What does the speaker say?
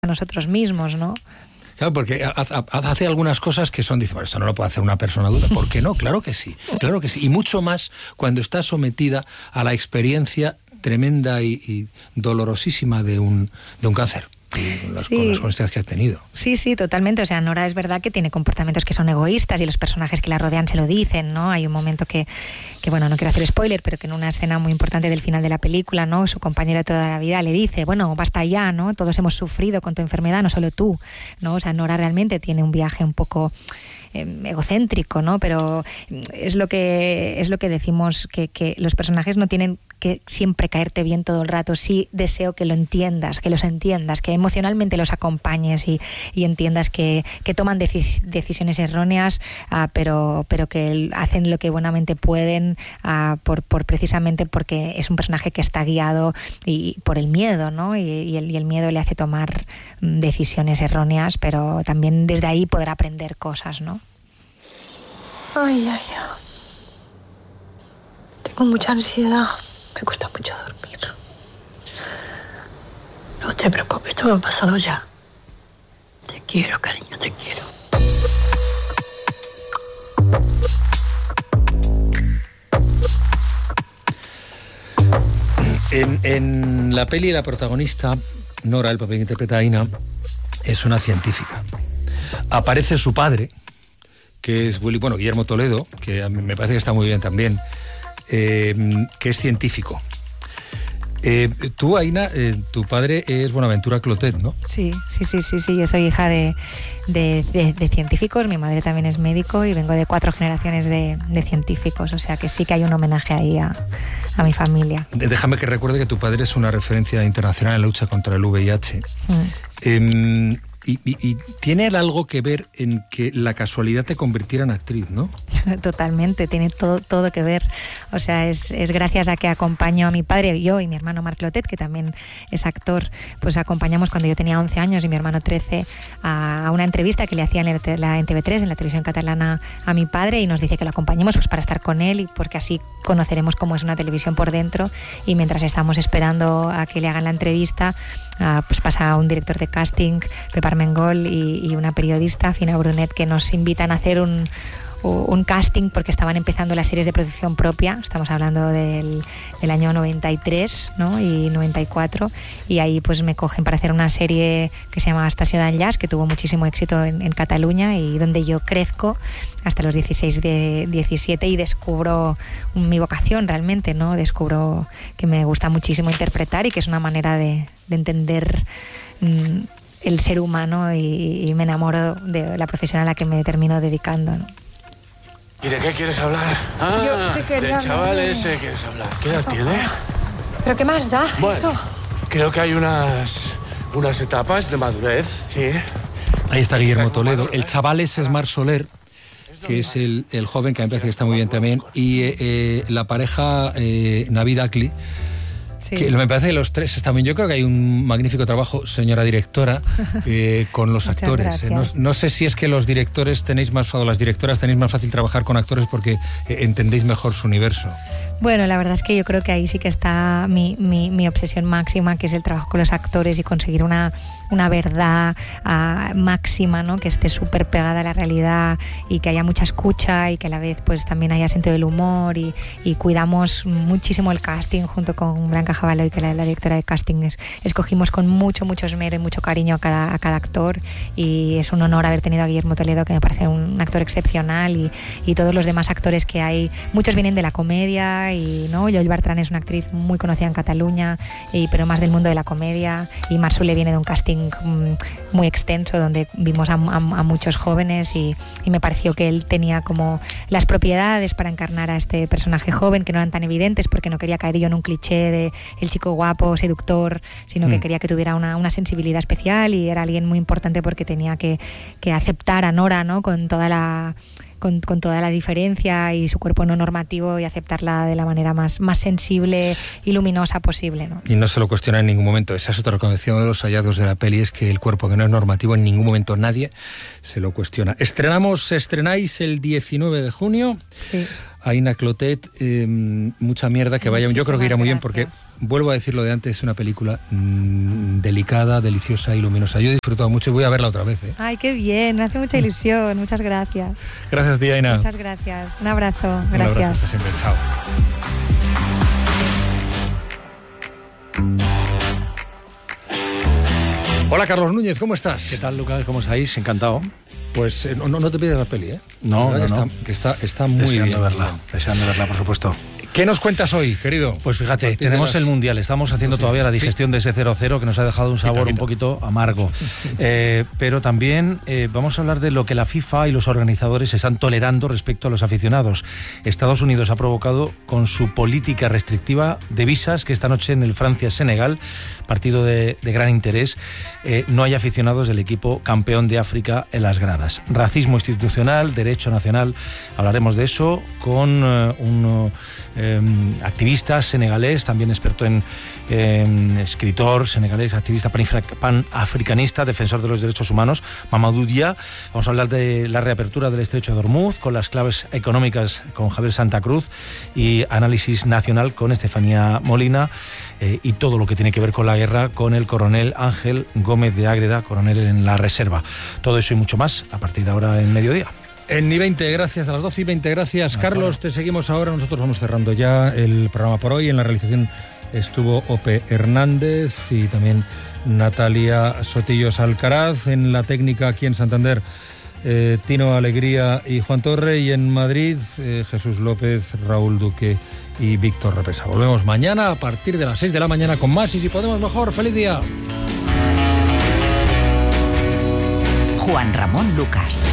nosotros mismos, ¿no? Claro, porque hace algunas cosas que dice, bueno, esto no lo puede hacer una persona adulta. ¿Por qué no? Claro que sí. Y mucho más cuando está sometida a la experiencia tremenda y dolorosísima de un cáncer. Con las consecuencias que has tenido. Sí, totalmente. O sea, Nora es verdad que tiene comportamientos que son egoístas y los personajes que la rodean se lo dicen, ¿no? Hay un momento que bueno, no quiero hacer spoiler, pero que en una escena muy importante del final de la película, ¿no? Su compañero de toda la vida le dice, bueno, basta ya, ¿no? Todos hemos sufrido con tu enfermedad, no solo tú, ¿no? O sea, Nora realmente tiene un viaje un poco egocéntrico, ¿no? Pero es lo que decimos, que los personajes no tienen que siempre caerte bien todo el rato. Sí deseo que lo entiendas, que los entiendas, que emocionalmente los acompañes y entiendas que toman decisiones erróneas, pero que hacen lo que buenamente pueden, por precisamente porque es un personaje que está guiado y por el miedo, ¿no? Y el miedo le hace tomar decisiones erróneas, pero también desde ahí podrá aprender cosas, ¿no? Ay. Tengo mucha ansiedad. Me cuesta mucho dormir. No te preocupes, todo ha pasado ya. Te quiero, cariño, te quiero. En la peli la protagonista, Nora, el papel que interpreta a Aina, es una científica. Aparece su padre, que es Guillermo Toledo, que a mí me parece que está muy bien también, que es científico. Tú, Aina, tu padre es Bonaventura Clotet, ¿no? Sí, yo soy hija de científicos, mi madre también es médico y vengo de 4 generaciones de científicos, o sea que sí que hay un homenaje ahí a mi familia. Déjame que recuerde que tu padre es una referencia internacional en la lucha contra el VIH. Y tiene algo que ver en que la casualidad te convirtiera en actriz, ¿no? Totalmente, tiene todo que ver. O sea, es gracias a que acompaño a mi padre, yo y mi hermano Marc Clotet, que también es actor, pues acompañamos cuando yo tenía 11 años y mi hermano 13 a una entrevista que le hacían en TV3, en la televisión catalana, a mi padre, y nos dice que lo acompañemos pues para estar con él y porque así conoceremos cómo es una televisión por dentro. Y mientras estamos esperando a que le hagan la entrevista, pues pasa un director de casting, Pep Armengol, y una periodista, Fina Brunet, que nos invitan a hacer un casting porque estaban empezando las series de producción propia. Estamos hablando del año 93, ¿no? Y 94, y ahí pues me cogen para hacer una serie que se llama Estació d'Enllaç, que tuvo muchísimo éxito en Cataluña y donde yo crezco hasta los 17 y descubro mi vocación realmente, ¿no? Descubro que me gusta muchísimo interpretar y que es una manera de entender el ser humano y me enamoro de la profesión a la que me termino dedicando, ¿no? ¿Y de qué quieres hablar? Yo te quería del chaval hablar. ese quieres hablar. ¿Qué edad tiene? ¿Pero qué más da eso? Creo que hay unas etapas de madurez, sí. Ahí está Guillermo Toledo. El chaval ese es Marc Soler, que es el joven, que me parece que está muy bien también, y la pareja Navid Akli, sí, que me parece que los tres están bien. Yo creo que hay un magnífico trabajo, señora directora, con los actores. No sé si es que los directores las directoras tenéis más fácil trabajar con actores porque entendéis mejor su universo. Bueno, la verdad es que yo creo que ahí sí que está mi obsesión máxima, que es el trabajo con los actores y conseguir una verdad máxima, ¿no? Que esté súper pegada a la realidad y que haya mucha escucha y que a la vez pues también haya sentido del humor y cuidamos muchísimo el casting junto con Blanca Javaloy, que la directora de casting. Escogimos con mucho esmero y mucho cariño a cada actor, y es un honor haber tenido a Guillermo Toledo, que me parece un actor excepcional, y todos los demás actores que hay. Muchos vienen de la comedia, y ¿no? Joel Bartran es una actriz muy conocida en Cataluña, pero más del mundo de la comedia, y Marc Soler viene de un casting muy extenso donde vimos a muchos jóvenes, y me pareció que él tenía como las propiedades para encarnar a este personaje joven, que no eran tan evidentes porque no quería caer yo en un cliché de el chico guapo, seductor, sino que quería que tuviera una sensibilidad especial, y era alguien muy importante porque tenía que aceptar a Nora, ¿no? Con toda la diferencia y su cuerpo no normativo, y aceptarla de la manera más sensible y luminosa posible, ¿no? Y no se lo cuestiona en ningún momento. Esa es otra recomendación de los hallazgos de la peli, es que el cuerpo que no es normativo en ningún momento nadie se lo cuestionáis el 19 de junio. Sí. a Ina Clotet, mucha mierda, que vaya, yo creo que irá muy bien, porque vuelvo a decir lo de antes, es una película delicada, deliciosa y luminosa. Yo he disfrutado mucho y voy a verla otra vez. Ay, qué bien, me hace mucha ilusión, muchas gracias. Gracias, tía Ina. Muchas gracias, un abrazo, gracias. Un abrazo, hasta siempre, chao. Hola, Carlos Núñez, ¿cómo estás? ¿Qué tal, Lucas? ¿Cómo estáis? Encantado. Pues no te pides la peli, ¿eh? No. Que está muy deseando bien. Deseando verla, por supuesto. ¿Qué nos cuentas hoy, querido? Pues fíjate, tenemos el Mundial, estamos haciendo todavía la digestión de ese 0-0 que nos ha dejado un sabor un poquito amargo. Pero también vamos a hablar de lo que la FIFA y los organizadores están tolerando respecto a los aficionados. Estados Unidos ha provocado con su política restrictiva de visas que esta noche en el Francia-Senegal, partido de gran interés, no hay aficionados del equipo campeón de África en las gradas. Racismo institucional, derecho nacional, hablaremos de eso con un activista senegalés, también experto en escritor senegalés, activista panafricanista, defensor de los derechos humanos, Mamadou Dia. Vamos a hablar de la reapertura del estrecho de Hormuz, con las claves económicas con Javier Santa Cruz y análisis nacional con Estefanía Molina, y todo lo que tiene que ver con la guerra con el coronel Ángel Gómez de Ágreda, coronel en la reserva. Todo eso y mucho más a partir de ahora en mediodía. En Ni 20, gracias, a las 12:20, gracias. Carlos, te seguimos ahora. Nosotros vamos cerrando ya el programa por hoy. En la realización estuvo Ope Hernández y también Natalia Sotillos Alcaraz. En la técnica aquí en Santander, Tino Alegría y Juan Torre. Y en Madrid, Jesús López, Raúl Duque y Víctor Represa. Volvemos mañana a partir de las 6 de la mañana con más y si podemos mejor. ¡Feliz día! Juan Ramón Lucas.